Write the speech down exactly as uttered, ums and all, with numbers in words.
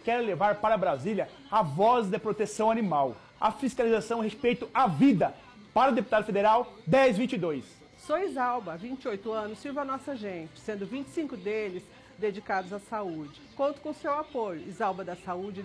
quer levar para Brasília a voz da proteção animal, a fiscalização a respeito à vida. Para o deputado federal dez vinte e dois. Sou Isalba, vinte e oito anos, sirvo a nossa gente, sendo vinte e cinco deles dedicados à saúde. Conto com seu apoio, Isalba da Saúde.